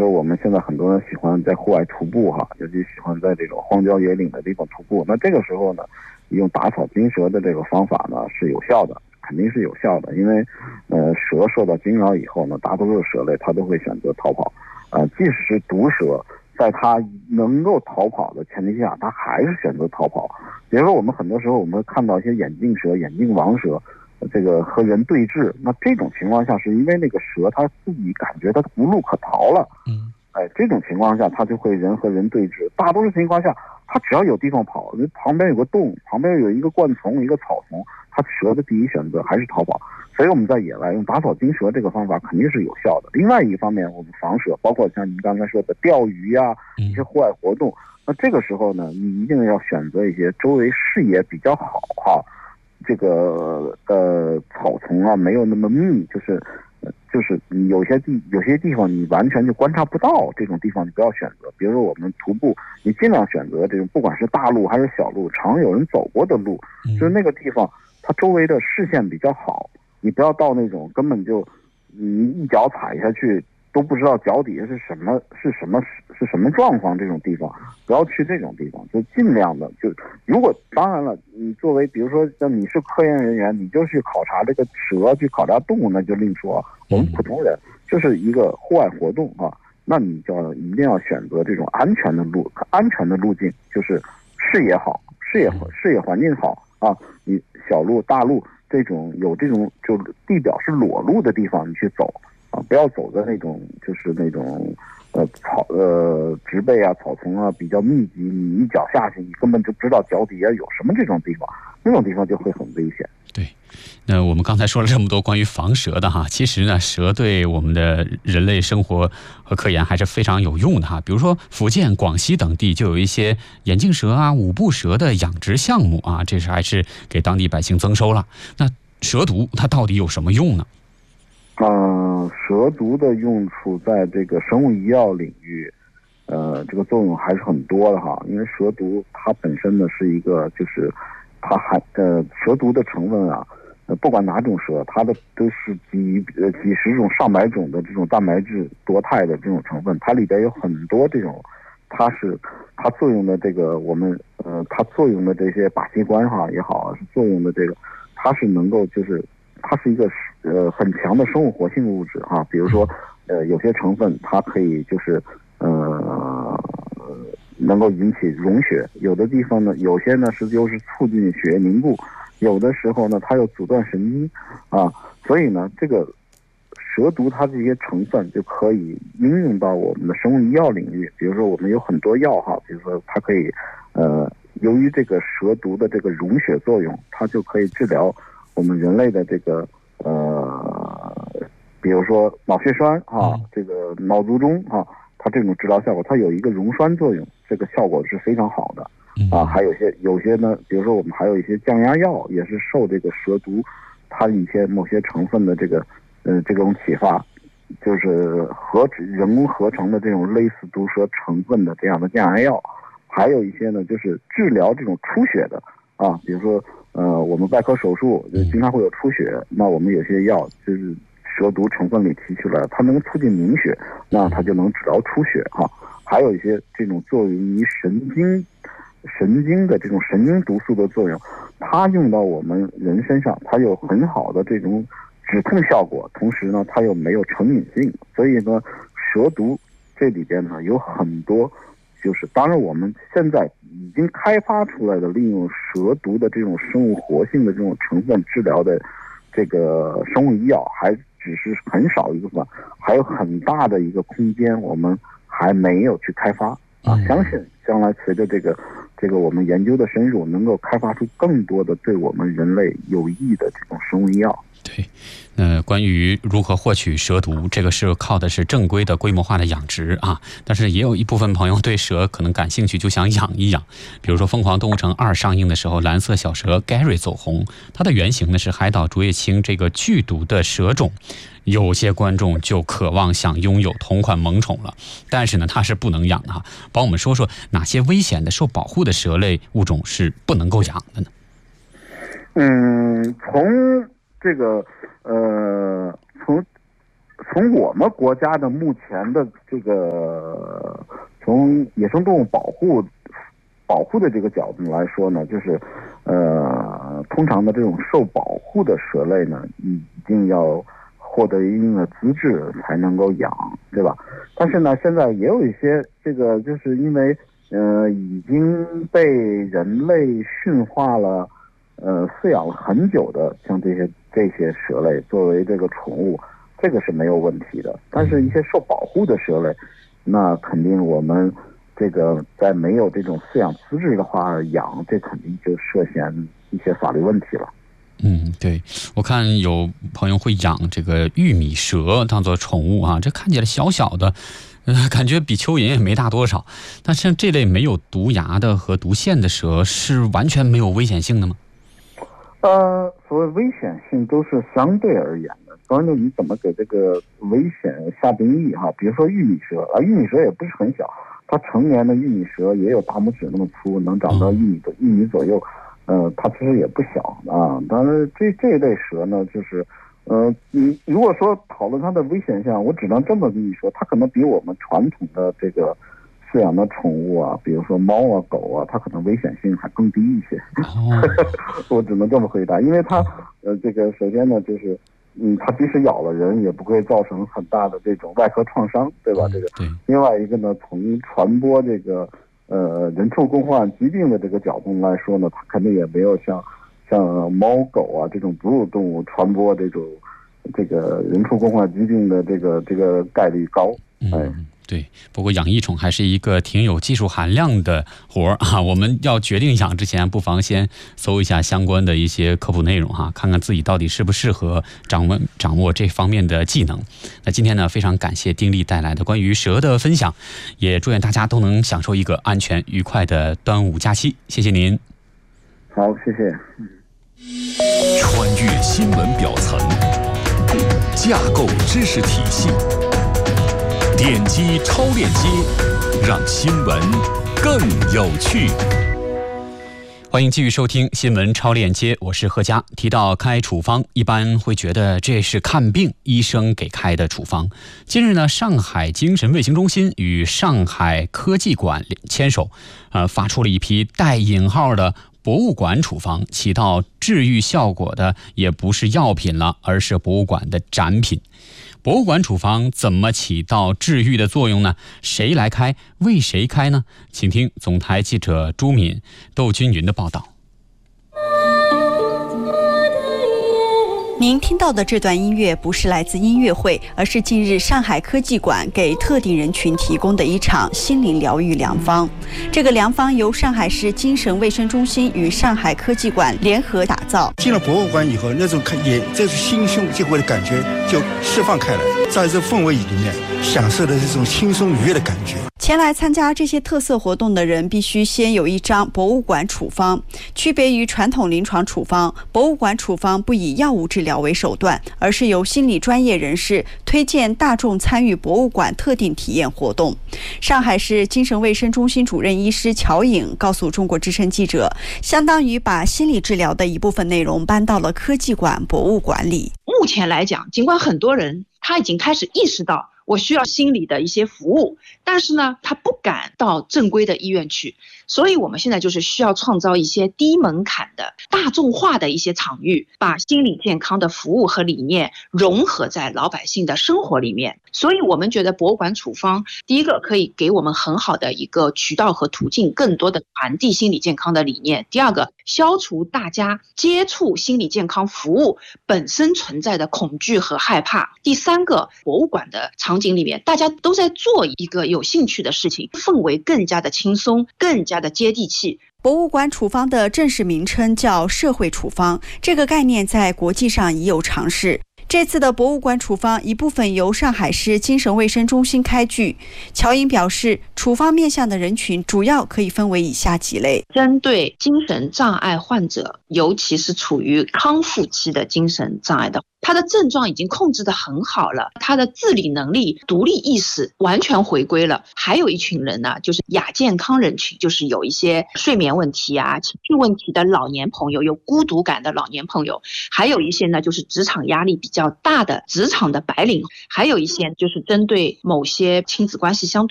说我们现在很多人喜欢在户外徒步哈，尤其喜欢在这种荒郊野岭的地方徒步。那这个时候呢，用打草惊蛇的这个方法呢是有效的，肯定是有效的。因为蛇受到惊扰以后呢，大多数蛇类它都会选择逃跑。即使是毒蛇，在它能够逃跑的前提下，它还是选择逃跑。比如说我们很多时候我们会看到一些眼镜蛇、眼镜王蛇，这个和人对峙。那这种情况下是因为那个蛇它自己感觉它无路可逃了。这种情况下它就会人和人对峙。大多数情况下它只要有地方跑，旁边有个洞，旁边有一个灌丛一个草丛，它蛇的第一选择还是逃跑。所以我们在野外用打草惊蛇这个方法肯定是有效的。另外一个方面，我们防蛇，包括像您刚才说的钓鱼啊，一些户外活动，那这个时候呢，你一定要选择一些周围视野比较好这个草丛啊没有那么密，就是你有些地方你完全就观察不到，这种地方你不要选择。比如说我们徒步，你尽量选择这种不管是大路还是小路，常有人走过的路，就是那个地方它周围的视线比较好。你不要到那种根本就你一脚踩下去都不知道脚底下是什么状况，这种地方不要去这种地方。就尽量的如果当然了，你作为比如说像你是科研人员，你就去考察这个蛇，去考察动物，那就另说。我们普通人就是一个户外活动啊，那你就一定要选择这种安全的路径，就是视野好，视野环境好啊，你小路大路这种就地表是裸露的地方你去走啊，不要走在那种就是那种植被啊草丛啊比较密集，你一脚下去你根本就不知道脚底下有什么，这种地方那种地方就会很危险。 对，那我们刚才说了这么多关于防蛇的哈，其实呢，蛇对我们的人类生活和科研还是非常有用的哈。比如说福建、广西等地就有一些眼镜蛇啊、五步蛇的养殖项目啊，这还是给当地百姓增收了。那蛇毒它到底有什么用呢？ 蛇毒的用处在这个生物医药领域，这个作用还是很多的哈。因为蛇毒它本身呢是一个就是它蛇毒的成分啊，不管哪种蛇，它的都是几十种、上百种的这种蛋白质多肽的这种成分，它里边有很多这种，它作用的这个它作用的这些靶器官哈也好，是作用的这个，它是能够它是一个很强的生物活性物质哈。比如说有些成分它可以能够引起溶血，有的地方呢，有些呢就是促进血液凝固，有的时候呢它又阻断神经啊。所以呢，这个蛇毒它这些成分就可以应用到我们的生物医药领域。比如说我们有很多药哈，比如说它可以由于这个蛇毒的这个溶血作用，它就可以治疗我们人类的这个比如说脑血栓啊，这个脑卒中啊，它这种治疗效果，它有一个溶栓作用，这个效果是非常好的啊。还有些呢，比如说我们还有一些降压药，也是受这个蛇毒它某些成分的这种启发，就是人工合成的这种类似毒蛇成分的这样的降压药。还有一些呢，就是治疗这种出血的啊，比如说我们外科手术经常会有出血，那我们有些药就是蛇毒成分里提取了，它能促进凝血，那它就能治疗出血哈。还有一些这种作用于神经的这种神经毒素的作用，它用到我们人身上，它有很好的这种止痛效果，同时呢它又没有成瘾性。所以呢，蛇毒这里边呢有很多，就是当然我们现在已经开发出来的利用蛇毒的这种生物活性的这种成分治疗的这个生物医药，还只是很少一部分，还有很大的一个空间我们还没有去开发啊。相信将来随着这个我们研究的深入，能够开发出更多的对我们人类有益的这种生物医药。 对，关于如何获取蛇毒，这个是靠的是正规的规模化的养殖啊。但是也有一部分朋友对蛇可能感兴趣，就想养一养。比如说《疯狂动物城2》上映的时候，蓝色小蛇 Gary 走红，它的原型呢是海岛竹叶青这个剧毒的蛇种。有些观众就渴望想拥有同款萌宠了，但是呢它是不能养的哈。帮我们说说哪些危险的受保护的蛇类物种是不能够养的呢？ 从这个从从我们国家的目前的这个从野生动物保护的这个角度来说呢，就是通常的这种受保护的蛇类呢，一定要获得一定的资质才能够养，对吧？但是呢，现在也有一些这个就是因为已经被人类驯化了，饲养了很久的，像这些蛇类作为这个宠物，这个是没有问题的。但是一些受保护的蛇类，那肯定我们这个在没有这种饲养资质的话养，这肯定就涉嫌一些法律问题了。 对，我看有朋友会养这个玉米蛇当做宠物啊，这看起来小小的，感觉比蚯蚓也没大多少。但像这类没有毒牙的和毒腺的蛇，是完全没有危险性的吗？ 所谓危险性都是相对而言的，关键你怎么给这个危险下定义哈？比如说玉米蛇啊，玉米蛇也不是很小，它成年的玉米蛇也有大拇指那么粗，能长到1米左右。它其实也不小啊。当然，这一类蛇呢，就是你如果说讨论它的危险性，我只能这么跟你说，它可能比我们传统的这个饲养的宠物啊，比如说猫啊、狗啊，它可能危险性还更低一些。我只能这么回答，因为它这个首先呢，就是它即使咬了人，也不会造成很大的这种外科创伤，对吧？这个对。 另外一个呢，从传播这个人畜共患疾病的这个角度来说呢，它肯定也没有像猫狗啊这种哺乳动物传播这个人畜共患疾病的这个概率高。 对，不过养异宠还是一个挺有技术含量的活儿啊。我们要决定养之前，不妨先搜一下相关的一些科普内容哈，看看自己到底适不适合掌握这方面的技能。那今天呢，非常感谢丁力带来的关于蛇的分享，也祝愿大家都能享受一个安全愉快的端午假期。谢谢您。 好，谢谢。 穿越新闻表层，架构知识体系，点击超链接，让新闻更有趣。 欢迎继续收听新闻超链接，我是贺佳。提到开处方，一般会觉得这是看病医生给开的处方。近日呢，上海精神卫生中心与上海科技馆牵手，发出了一批带引号的博物馆处方，起到治愈效果的也不是药品了，而是博物馆的展品。博物馆处方怎么起到治愈的作用呢？谁来开？为谁开呢？请听总台记者朱敏、窦君云的报道。 您听到的这段音乐不是来自音乐会，而是近日上海科技馆给特定人群提供的一场心灵疗愈良方。这个良方由上海市精神卫生中心与上海科技馆联合打造。 进了博物馆以后，那种这种心胸就会的感觉就释放开来，在这氛围里面享受的这种轻松愉悦的感觉。 前来参加这些特色活动的人必须先有一张博物馆处方。区别于传统临床处方，博物馆处方不以药物治疗为手段，而是由心理专业人士推荐大众参与博物馆特定体验活动。上海市精神卫生中心主任医师乔颖告诉中国之声记者，相当于把心理治疗的一部分内容搬到了科技馆博物馆里。 目前来讲，尽管很多人他已经开始意识到我需要心理的一些服务，但是呢，他不敢到正规的医院去，所以我们现在就是需要创造一些低门槛的大众化的一些场域，把心理健康的服务和理念融合在老百姓的生活里面。所以我们觉得博物馆处方，第一个可以给我们很好的一个渠道和途径，更多的传递心理健康的理念；第二个，消除大家接触心理健康服务本身存在的恐惧和害怕；第三个，博物馆的场景里面大家都在做一个有兴趣的事情，氛围更加的轻松，更加的接地气。 博物馆处方的正式名称叫社会处方，这个概念在国际上已有尝试。这次的博物馆处方一部分由上海市精神卫生中心开具。乔颖表示，处方面向的人群主要可以分为以下几类： 针对精神障碍患者，尤其是处于康复期的精神障碍的患他的症状已经控制得很好了，他的自理能力、独立意识完全回归了。还有一群人呢，就是亚健康人群，就是有一些睡眠问题啊、情绪问题的老年朋友，有孤独感的老年朋友，还有一些呢就是职场压力比较大的职场的白领，还有一些就是针对某些亲子关系相对